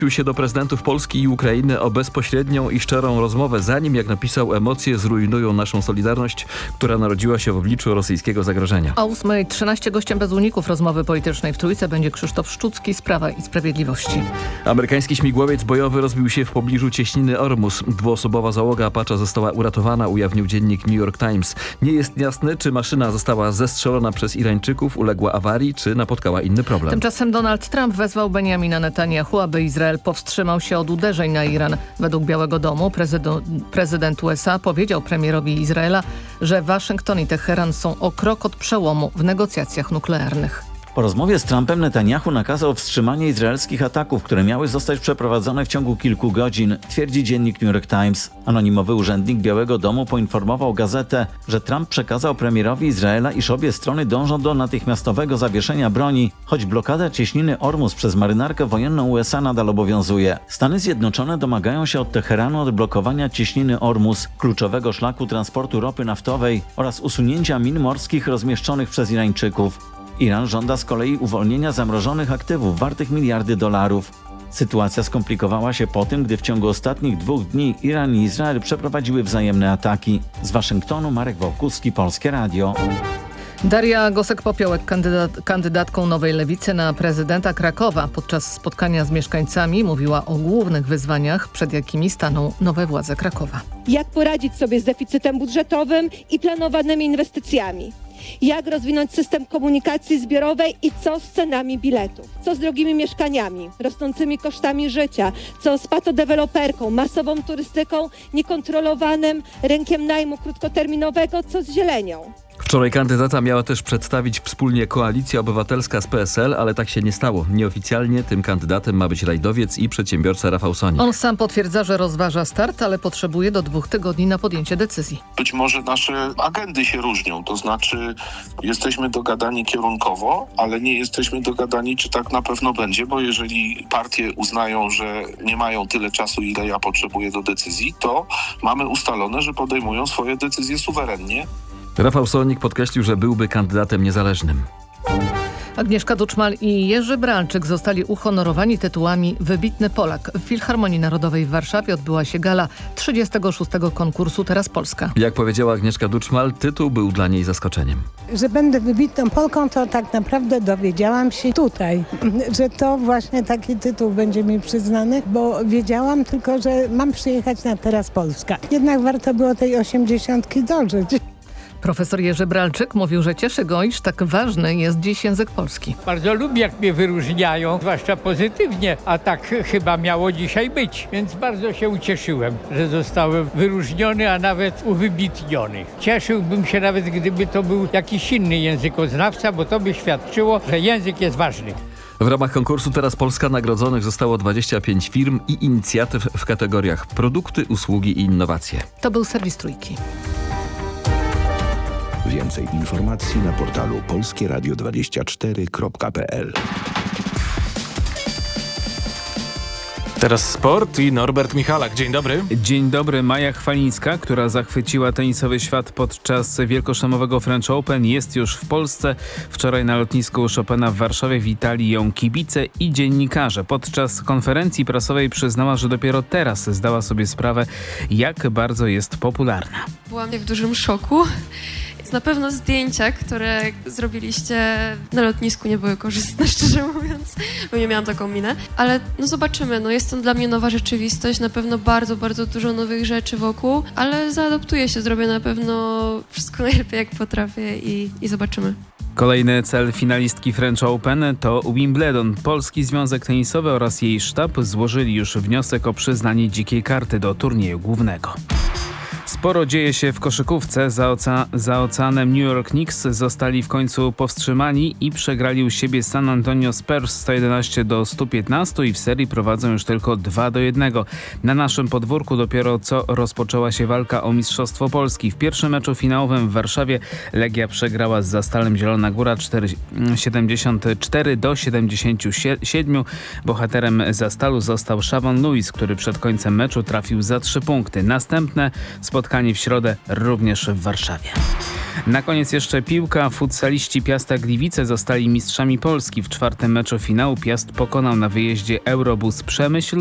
się do prezydentów Polski i Ukrainy o bezpośrednią i szczerą rozmowę, zanim, jak napisał, emocje zrujnują naszą solidarność, która narodziła się w obliczu rosyjskiego zagrożenia. O 8:13 gościem bez uników rozmowy politycznej w Trójce będzie Krzysztof Szczucki z Prawa i Sprawiedliwości. Amerykański śmigłowiec bojowy rozbił się w pobliżu cieśniny Ormus. Dwuosobowa załoga Apache została uratowana, ujawnił dziennik New York Times. Nie jest jasne, czy maszyna została zestrzelona przez Irańczyków, uległa awarii, czy napotkała inny problem. Tymczasem Donald Trump wezwał Benjamina Netanyahu, aby Izrael powstrzymał się od uderzeń na Iran. Według Białego Domu prezydent USA powiedział premierowi Izraela, że Waszyngton i Teheran są o krok od przełomu w negocjacjach nuklearnych. Po rozmowie z Trumpem Netanyahu nakazał wstrzymanie izraelskich ataków, które miały zostać przeprowadzone w ciągu kilku godzin, twierdzi dziennik New York Times. Anonimowy urzędnik Białego Domu poinformował gazetę, że Trump przekazał premierowi Izraela, iż obie strony dążą do natychmiastowego zawieszenia broni, choć blokada cieśniny Ormus przez marynarkę wojenną USA nadal obowiązuje. Stany Zjednoczone domagają się od Teheranu odblokowania cieśniny Ormus, kluczowego szlaku transportu ropy naftowej oraz usunięcia min morskich rozmieszczonych przez Irańczyków. Iran żąda z kolei uwolnienia zamrożonych aktywów wartych miliardy dolarów. Sytuacja skomplikowała się po tym, gdy w ciągu ostatnich 2 dni Iran i Izrael przeprowadziły wzajemne ataki. Z Waszyngtonu Marek Wołkuski, Polskie Radio. Daria Gosek-Popiołek, kandydatką Nowej Lewicy na prezydenta Krakowa, podczas spotkania z mieszkańcami mówiła o głównych wyzwaniach, przed jakimi staną nowe władze Krakowa. Jak poradzić sobie z deficytem budżetowym i planowanymi inwestycjami? Jak rozwinąć system komunikacji zbiorowej i co z cenami biletów? Co z drogimi mieszkaniami, rosnącymi kosztami życia? Co z patodeweloperką, masową turystyką, niekontrolowanym rynkiem najmu krótkoterminowego? Co z zielenią? Wczoraj kandydata miała też przedstawić wspólnie Koalicja Obywatelska z PSL, ale tak się nie stało. Nieoficjalnie tym kandydatem ma być rajdowiec i przedsiębiorca Rafał Sonik. On sam potwierdza, że rozważa start, ale potrzebuje do 2 tygodni na podjęcie decyzji. Być może nasze agendy się różnią, to znaczy jesteśmy dogadani kierunkowo, ale nie jesteśmy dogadani, czy tak na pewno będzie, bo jeżeli partie uznają, że nie mają tyle czasu, ile ja potrzebuję do decyzji, to mamy ustalone, że podejmują swoje decyzje suwerennie. Rafał Sonik podkreślił, że byłby kandydatem niezależnym. Agnieszka Duczmal i Jerzy Bralczyk zostali uhonorowani tytułami Wybitny Polak. W Filharmonii Narodowej w Warszawie odbyła się gala 36. konkursu Teraz Polska. Jak powiedziała Agnieszka Duczmal, tytuł był dla niej zaskoczeniem. Że będę wybitną Polką, to tak naprawdę dowiedziałam się tutaj, że to właśnie taki tytuł będzie mi przyznany, bo wiedziałam tylko, że mam przyjechać na Teraz Polska. Jednak warto było tej 80 dożyć. Profesor Jerzy Bralczyk mówił, że cieszy go, iż tak ważny jest dziś język polski. Bardzo lubię, jak mnie wyróżniają, zwłaszcza pozytywnie, a tak chyba miało dzisiaj być. Więc bardzo się ucieszyłem, że zostałem wyróżniony, a nawet uwybitniony. Cieszyłbym się nawet, gdyby to był jakiś inny językoznawca, bo to by świadczyło, że język jest ważny. W ramach konkursu Teraz Polska nagrodzonych zostało 25 firm i inicjatyw w kategoriach produkty, usługi i innowacje. To był serwis Trójki. Więcej informacji na portalu polskieradio24.pl. Teraz sport i Norbert Michalak. Dzień dobry. Dzień dobry. Maja Chwalińska, która zachwyciła tenisowy świat podczas wielkoszlemowego French Open, jest już w Polsce. Wczoraj na lotnisku Chopina w Warszawie witali ją kibice i dziennikarze. Podczas konferencji prasowej przyznała, że dopiero teraz zdała sobie sprawę, jak bardzo jest popularna. Byłam w dużym szoku. Na pewno zdjęcia, które zrobiliście na lotnisku, nie były korzystne, szczerze mówiąc, bo nie miałam taką minę. Ale no zobaczymy, no jest to dla mnie nowa rzeczywistość, na pewno bardzo, bardzo dużo nowych rzeczy wokół, ale zaadoptuję się, zrobię na pewno wszystko najlepiej jak potrafię i zobaczymy. Kolejny cel finalistki French Open to Wimbledon. Polski Związek Tenisowy oraz jej sztab złożyli już wniosek o przyznanie dzikiej karty do turnieju głównego. Sporo dzieje się w koszykówce. Za oceanem New York Knicks zostali w końcu powstrzymani i przegrali u siebie San Antonio Spurs 111-115 i w serii prowadzą już tylko 2-1. Na naszym podwórku dopiero co rozpoczęła się walka o Mistrzostwo Polski. W pierwszym meczu finałowym w Warszawie Legia przegrała z Zastalem Zielona Góra 74-77. Bohaterem Zastalu został Shavon Lewis, który przed końcem meczu trafił za 3 punkty. Następne spotkanie w środę również w Warszawie. Na koniec jeszcze piłka. Futsaliści Piasta Gliwice zostali mistrzami Polski. W 4. meczu finału Piast pokonał na wyjeździe Eurobus Przemyśl